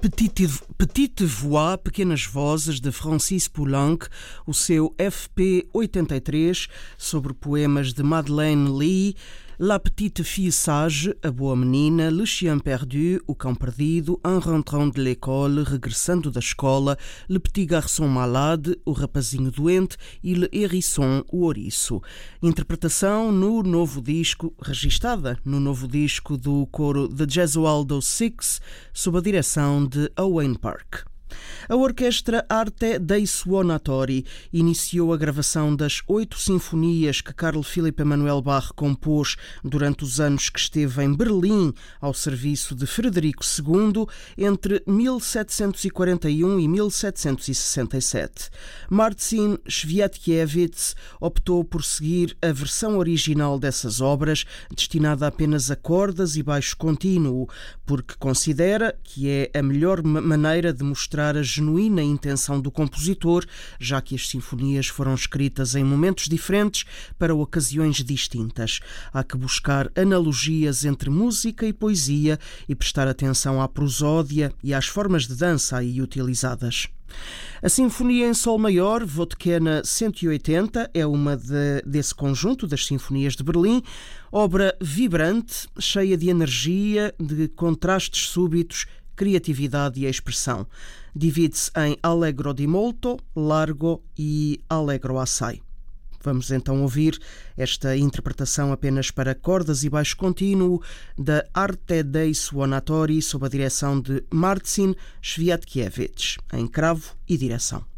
Petite Voix, Pequenas Vozes, de Francis Poulenc, o seu FP 83, sobre poemas de Madeleine Lee, La Petite Fille Sage, A Boa Menina, Le Chien Perdu, O Cão Perdido, En Rentrant de l'École, Regressando da Escola, Le Petit Garçon Malade, O Rapazinho Doente e Le Hérisson, O Ouriço. Interpretação no novo disco, registada no novo disco do coro The Gesualdo Six, sob a direção de Owain Park. A Orquestra Arte dei Suonatori iniciou a gravação das 8 sinfonias que Carl Philipp Emanuel Bach compôs durante os anos que esteve em Berlim ao serviço de Frederico II entre 1741 e 1767. Marcin Światkiewicz optou por seguir a versão original dessas obras, destinada apenas a cordas e baixo contínuo, porque considera que é a melhor maneira de mostrar a genuína intenção do compositor, já que as sinfonias foram escritas em momentos diferentes para ocasiões distintas. Há que buscar analogias entre música e poesia e prestar atenção à prosódia e às formas de dança aí utilizadas. A Sinfonia em Sol Maior, Vodkena 180, é uma desse conjunto das Sinfonias de Berlim, obra vibrante, cheia de energia, de contrastes súbitos, criatividade e expressão. Divide-se em Allegro di molto, Largo e Allegro assai. Vamos então ouvir esta interpretação apenas para cordas e baixo contínuo da Arte dei Suonatori sob a direção de Marcin Światkiewicz, em cravo e direção.